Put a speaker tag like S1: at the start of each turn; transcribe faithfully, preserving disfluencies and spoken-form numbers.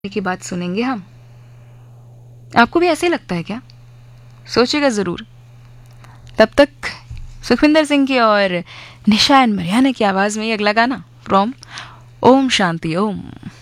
S1: की बात सुनेंगे हम। आपको भी ऐसे लगता है क्या? सोचिएगा ज़रूर। तब तक सुखविंदर सिंह की और निशा एंड मरियाना की आवाज़ में ये अगला गाना फ्रॉम ओम शांति ओम।